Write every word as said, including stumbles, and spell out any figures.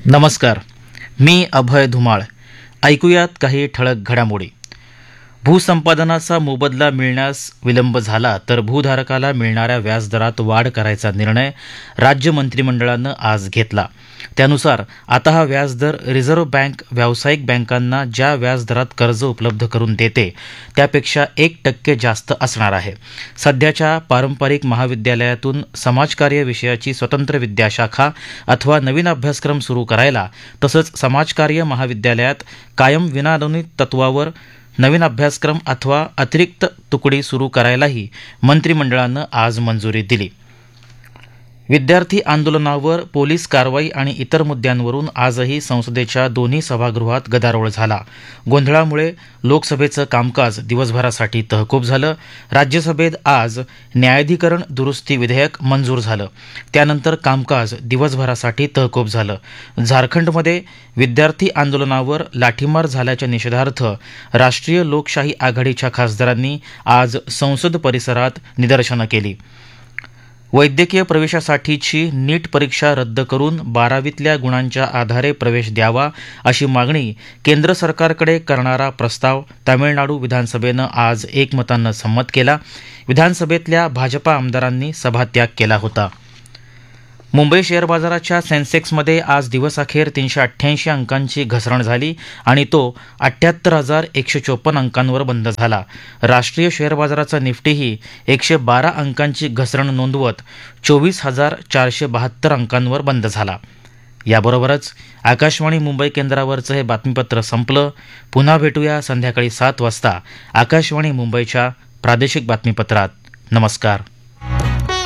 नमस्कार. मी अभय धुमाळ. ऐकूयात काही ठळक घडामोडी. भूसंपादनाचा मोबदला मिळण्यास विलंब झाला तर भूधारकाला मिळणाऱ्या व्याजदरात वाढ करायचा निर्णय राज्य मंत्रिमंडळानं आज घेतला. त्यानुसार आता हा व्याजदर रिझर्व्ह बँक व्यावसायिक बँकांना ज्या व्याजदरात कर्ज उपलब्ध करून देते त्यापेक्षा एक टक्के जास्त असणार आहे. सध्याच्या पारंपरिक महाविद्यालयातून समाजकार्य विषयाची स्वतंत्र विद्याशाखा अथवा नवीन अभ्यासक्रम सुरू करायला तसंच समाजकार्य महाविद्यालयात कायम विनाअनुदानित तत्वावर नवीन अभ्यासक्रम अथवा अतिरिक्त तुकडी सुरू करायलाही मंत्रिमंडळानं आज मंजुरी दिली. विद्यार्थी आंदोलनावर पोलीस कारवाई आणि इतर मुद्द्यांवरून आजही संसदेच्या दोन्ही सभागृहात गदारोळ झाला. गोंधळामुळे लोकसभेचं कामकाज दिवसभरासाठी तहकूब झालं. राज्यसभेत आज न्यायाधिकरण दुरुस्ती विधेयक मंजूर झालं. त्यानंतर कामकाज दिवसभरासाठी तहकूब झालं. झारखंडमध्ये विद्यार्थी आंदोलनावर लाठीमार झाल्याच्या निषेधार्थ राष्ट्रीय लोकशाही आघाडीच्या खासदारांनी आज संसद परिसरात निदर्शनं केली. वैद्यकीय प्रवेशासाठीची नीट परीक्षा रद्द करून बारावीतल्या गुणांच्या आधारे प्रवेश द्यावा अशी मागणी केंद्र सरकारकडे करणारा प्रस्ताव तामिळनाडू विधानसभेनं आज एकमतानं संमत केला. विधानसभेतल्या भाजपा आमदारांनी सभात्याग केला होता. मुंबई शेअर बाजाराच्या सेन्सेक्समध्ये आज दिवसअखेर तीनशे अठ्ठ्याऐंशी अंकांची घसरण झाली आणि तो अठ्ठ्याहत्तर हजार एकशे चोपन्न अंकांवर बंद झाला. राष्ट्रीय शेअर बाजाराचा निफ्टीही एकशे बारा अंकांची घसरण नोंदवत चोवीस हजार चारशे बहात्तर अंकांवर बंद झाला. याबरोबरच आकाशवाणी मुंबई केंद्रावरचं हे बातमीपत्र संपलं. पुन्हा भेटूया संध्याकाळी सात वाजता आकाशवाणी मुंबईच्या प्रादेशिक बातमीपत्रात. नमस्कार.